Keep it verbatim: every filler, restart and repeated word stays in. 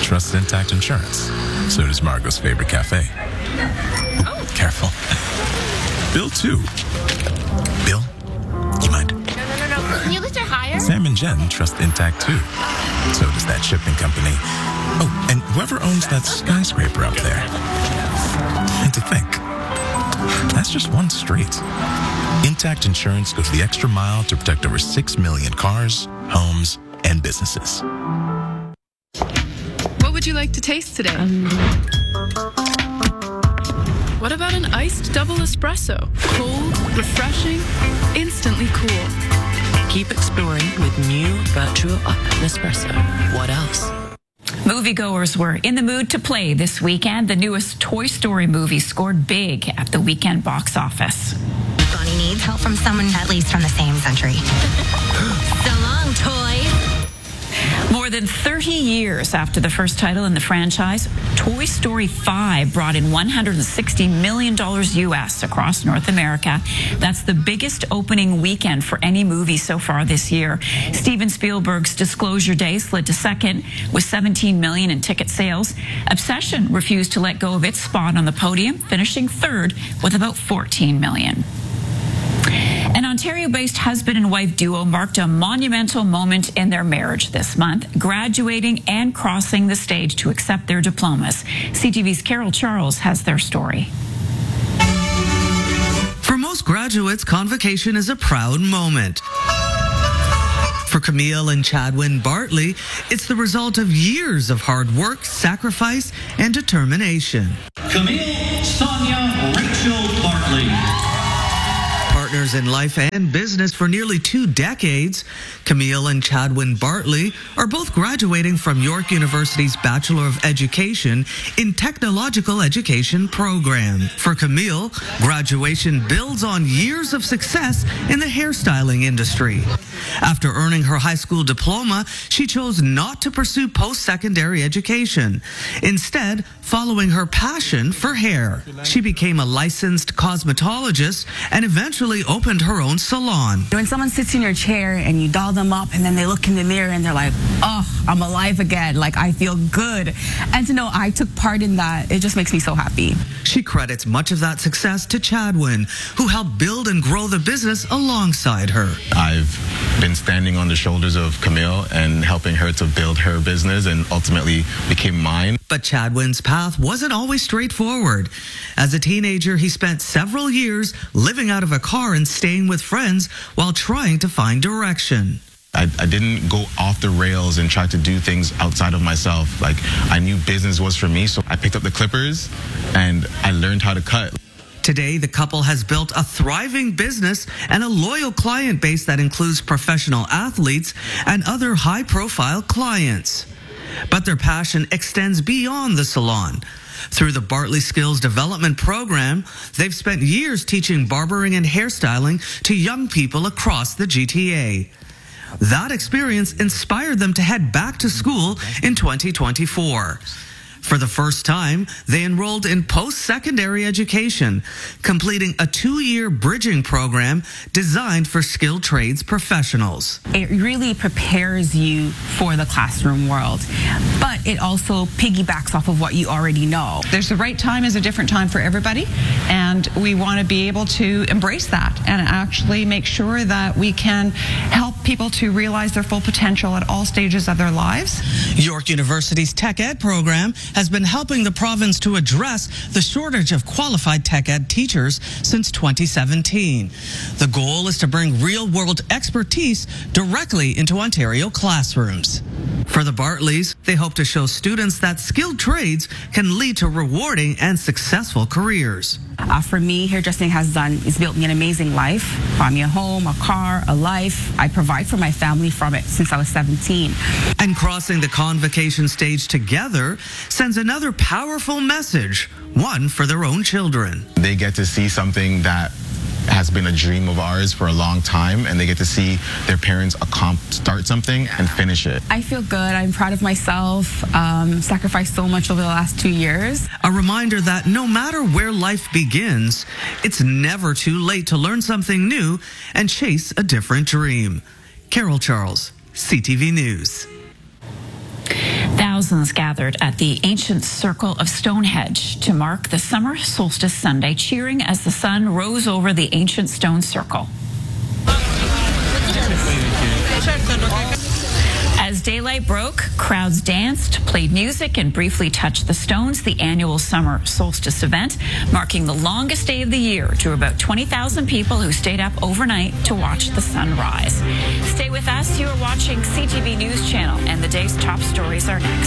trusts Intact Insurance. So does Margot's favorite cafe. Oh, careful. Bill, too. Bill, you mind? No, no, no, no. Can you lift it higher? Sam and Jen trust Intact, too. So does that shipping company. Oh, and whoever owns that skyscraper up there. And to think, that's just one street. Intact Insurance goes the extra mile to protect over six million cars, homes, and businesses. What would you like to taste today? Um. What about an iced double espresso? Cold, refreshing, instantly cool. Keep exploring with new Virtual Up Nespresso. What else? Moviegoers were in the mood to play this weekend. The newest Toy Story movie scored big at the weekend box office. Bonnie needs help from someone at least from the same century. So long, toys. More than thirty years after the first title in the franchise, Toy Story five brought in one hundred sixty million dollars U S across North America. That's the biggest opening weekend for any movie so far this year. Steven Spielberg's Disclosure Day slid to second with seventeen million dollars in ticket sales. Obsession refused to let go of its spot on the podium, finishing third with about fourteen million dollars. An Ontario-based husband and wife duo marked a monumental moment in their marriage this month, graduating and crossing the stage to accept their diplomas. C T V's Carol Charles has their story. For most graduates, convocation is a proud moment. For Camille and Chadwin Bartley, it's the result of years of hard work, sacrifice, and determination. Camille Sonia Rachel Bartley. Partners in life and business for nearly two decades, Camille and Chadwin Bartley are both graduating from York University's Bachelor of Education in Technological Education program. For Camille, graduation builds on years of success in the hairstyling industry. After earning her high school diploma, she chose not to pursue post-secondary education. Instead, following her passion for hair, she became a licensed cosmetologist and eventually opened her own salon. When someone sits in your chair and you doll them up and then they look in the mirror and they're like, oh, I'm alive again, like I feel good. And to know I took part in that, it just makes me so happy. She credits much of that success to Chadwin, who helped build and grow the business alongside her. I've been standing on the shoulders of Camille and helping her to build her business and ultimately became mine. But Chadwin's path wasn't always straightforward. As a teenager, he spent several years living out of a car and staying with friends while trying to find direction. I, I didn't go off the rails and try to do things outside of myself. Like, I knew business was for me, so I picked up the clippers and I learned how to cut. Today, the couple has built a thriving business and a loyal client base that includes professional athletes and other high-profile clients. But their passion extends beyond the salon. Through the Bartley Skills Development Program, they've spent years teaching barbering and hairstyling to young people across the G T A. That experience inspired them to head back to school in twenty twenty-four. For the first time, they enrolled in post-secondary education, completing a two-year bridging program designed for skilled trades professionals. It really prepares you for the classroom world, but it also piggybacks off of what you already know. There's the right time is a different time for everybody, and we want to be able to embrace that and actually make sure that we can help people to realize their full potential at all stages of their lives. York University's Tech Ed program has been helping the province to address the shortage of qualified tech ed teachers since twenty seventeen. The goal is to bring real-world expertise directly into Ontario classrooms. For the Bartleys, they hope to show students that skilled trades can lead to rewarding and successful careers. Uh, for me, hairdressing has done, it's built me an amazing life, bought me a home, a car, a life. I provide for my family from it since I was seventeen. And crossing the convocation stage together sends another powerful message, one for their own children. They get to see something that has been a dream of ours for a long time, and they get to see their parents accomplish, start something and finish it. I feel good. I'm proud of myself. Um, sacrificed so much over the last two years. A reminder that no matter where life begins, it's never too late to learn something new and chase a different dream. Carol Charles, C T V News. That Thousands gathered at the ancient circle of Stonehenge to mark the summer solstice Sunday, cheering as the sun rose over the ancient stone circle. As daylight broke, crowds danced, played music, and briefly touched the stones, the annual summer solstice event, marking the longest day of the year. Drew about twenty thousand people who stayed up overnight to watch the sun rise. Stay with us. You are watching C T V News Channel, and the day's top stories are next.